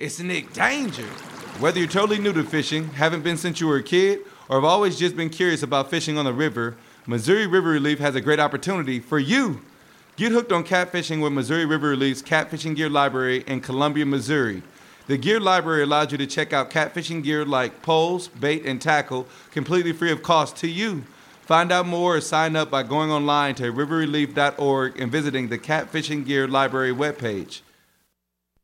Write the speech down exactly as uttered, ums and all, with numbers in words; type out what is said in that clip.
It's Nick Danger. Whether you're totally new to fishing, haven't been since you were a kid, or have always just been curious about fishing on the river, Missouri River Relief has a great opportunity for you. Get hooked on catfishing with Missouri River Relief's Catfishing Gear Library in Columbia, Missouri. The Gear Library allows you to check out catfishing gear like poles, bait, and tackle completely free of cost to you. Find out more or sign up by going online to river relief dot org and visiting the Catfishing Gear Library webpage.